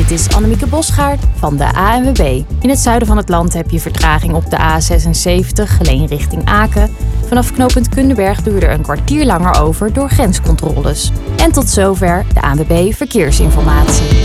Dit is Annemieke Bosgaard van de ANWB. In het zuiden van het land heb je vertraging op de A76, Geleen richting Aken. Vanaf knooppunt Kundenberg doe je er een kwartier langer over door grenscontroles. En tot zover de ANWB Verkeersinformatie.